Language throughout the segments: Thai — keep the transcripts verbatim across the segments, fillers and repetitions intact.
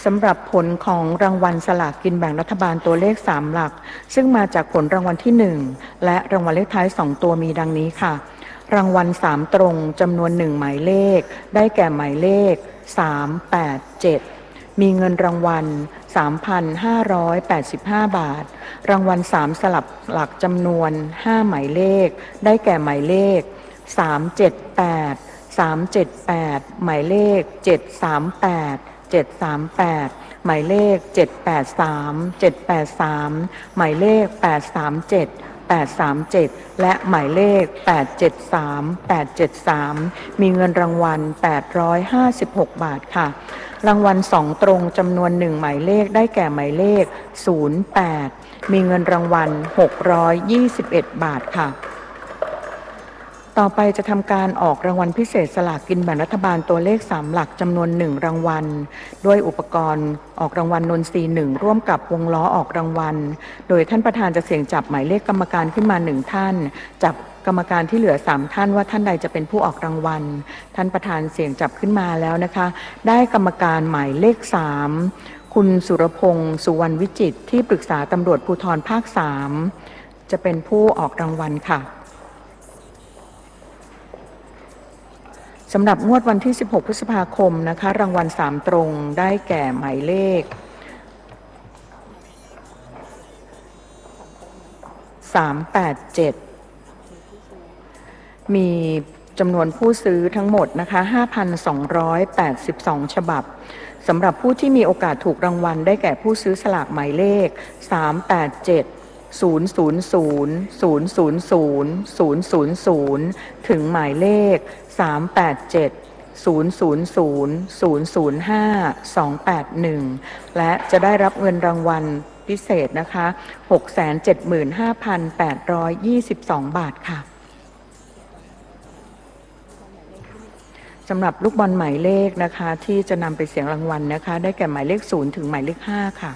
สำหรับผลของรางวัลสลากกินแบ่งรัฐบาลตัวเลขสามหลักซึ่งมาจากผลรางวัลที่หนึ่งและรางวัลเลขท้ายสองตัวมีดังนี้ค่ะรางวัลสามตรงจำนวนหนึ่งหมายเลขได้แก่หมายเลขสาม แปด เจ็ดมีเงินรางวัล สามพันห้าร้อยแปดสิบห้า บาทรางวัลสามสลับหลักจำนวนห้าหมายเลขได้แก่หมายเลขสาม เจ็ด แปด สาม เจ็ด แปดหมายเลขเจ็ด สาม แปด เจ็ด สาม แปดหมายเลขเจ็ด แปด สาม เจ็ด แปด สามหมายเลขแปด สาม เจ็ด แปด สาม เจ็ดและหมายเลขแปด เจ็ด สาม แปด เจ็ด สามมีเงินรางวัลแปดร้อยห้าสิบหกบาทค่ะรางวัลสองตรงจำนวนหนึ่งหมายเลขได้แก่หมายเลขศูนย์ แปดมีเงินรางวัลหกร้อยยี่สิบเอ็ดบาทค่ะต่อไปจะทำการออกรางวัลพิเศษสลากกินแบ่งรัฐบาลตัวเลขสามหลักจำนวนหนึ่งรางวัลด้วยอุปกรณ์ออกรางวัลนนทรีย์หนึ่งร่วมกับวงล้อออกรางวัลโดยท่านประธานจะเสี่ยงจับหมายเลขกรรมการขึ้นมาหนึ่งท่านจับกรรมการที่เหลือสามท่านว่าท่านใดจะเป็นผู้ออกรางวัลท่านประธานเสี่ยงจับขึ้นมาแล้วนะคะได้กรรมการหมายเลขสามคุณสุรพงษ์สุวรรณวิจิตรที่ปรึกษาตำรวจภูธรภาคสามจะเป็นผู้ออกรางวัลค่ะสำหรับงวดวันที่สิบหกพฤษภาคมนะคะรางวัลสามตรงได้แก่หมายเลขสาม แปด เจ็ดมีจำนวนผู้ซื้อทั้งหมดนะคะ ห้าพันสองร้อยแปดสิบสอง ฉบับสำหรับผู้ที่มีโอกาสถูกรางวัลได้แก่ผู้ซื้อสลากหมายเลขสาม แปด เจ็ด ศูนย์ ศูนย์ ศูนย์ ศูนย์ ศูนย์ ศูนย์ ศูนย์ ศูนย์ ศูนย์ถึงหมายเลขสาม แปด เจ็ด ศูนย์ ศูนย์ ศูนย์ ศูนย์ ศูนย์ ห้า สอง แปด หนึ่งและจะได้รับเงินรางวัลพิเศษนะคะ หกแสนเจ็ดหมื่นห้าพันแปดร้อยยี่สิบสอง บาทค่ะสำหรับลูกบอลหมายเลขนะคะที่จะนำไปเสี่ยงรางวัลนะคะได้แก่หมายเลขศูนย์ถึงหมายเลขห้าค่ะ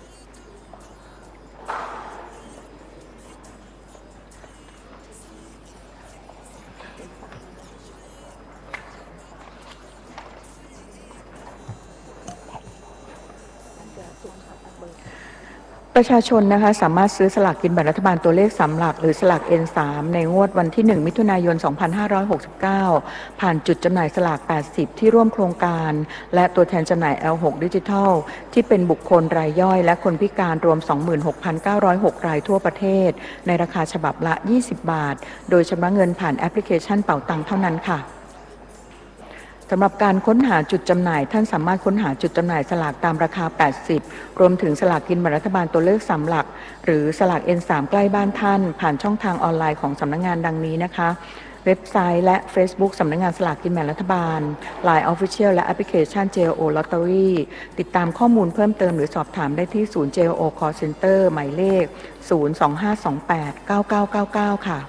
ประชาชนนะคะสามารถซื้อสลากกินแบ่งรัฐบาลตัวเลขสามหลักหรือสลาก เอ็น สาม ในงวดวันที่หนึ่งมิถุนายนสองพันห้าร้อยหกสิบเก้าผ่านจุดจำหน่ายสลากแปดสิบที่ร่วมโครงการและตัวแทนจำหน่าย แอล หก ดิจิทัลที่เป็นบุคคลรายย่อยและคนพิการรวม สองหมื่นหกพันเก้าร้อยหก รายทั่วประเทศในราคาฉบับละยี่สิบบาทโดยชำระเงินผ่านแอปพลิเคชันเป๋าตังค์เท่านั้นค่ะสำหรับการค้นหาจุดจำหน่ายท่านสามารถค้นหาจุดจำหน่ายสลากตามราคาแปดสิบรวมถึงสลากกินแบ่งรัฐบาลตัวเลขสามหลักหรือสลาก เอ็น สาม ใกล้บ้านท่านผ่านช่องทางออนไลน์ของสำนักงานดังนี้นะคะเว็บไซต์และ Facebook สำนักงานสลากกินแบ่งรัฐบาล ไลน์ Official และแอปพลิเคชัน เจ แอล โอ Lottery ติดตามข้อมูลเพิ่มเติมหรือสอบถามได้ที่ศูนย์ เจ แอล โอ Call Center หมายเลขศูนย์ สอง ห้า สอง แปด เก้า เก้า เก้า เก้าค่ะ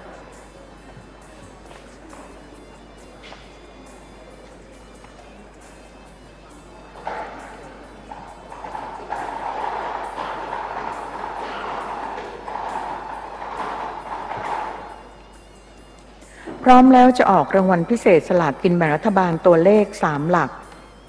พร้อมแล้วจะออกรางวัลพิเศษสลากกินแบ่งรัฐบาลตัวเลขสามหลัก